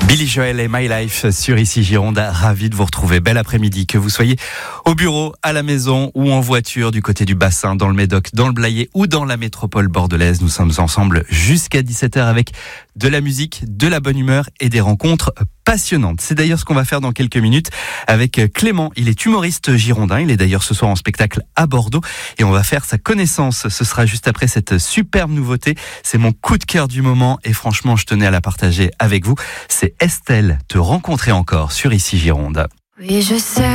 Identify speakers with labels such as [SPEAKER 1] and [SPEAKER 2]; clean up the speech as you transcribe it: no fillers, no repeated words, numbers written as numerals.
[SPEAKER 1] Billy Joel et My Life sur Ici Gironde, ravi de vous retrouver. Bel après-midi, que vous soyez au bureau, à la maison ou en voiture du côté du bassin, dans le Médoc, dans le Blayais ou dans la métropole bordelaise. Nous sommes ensemble jusqu'à 17h avec de la musique, de la bonne humeur et des rencontres passionnantes. C'est d'ailleurs ce qu'on va faire dans quelques minutes avec Clément. Il est humoriste girondin. Il est d'ailleurs ce soir en spectacle à Bordeaux et on va faire sa connaissance. Ce sera juste après cette superbe nouveauté. C'est mon coup de cœur du moment et franchement, je tenais à la partager avec vous. C'est Estelle, te rencontrer encore sur Ici Gironde.
[SPEAKER 2] Oui, je sais.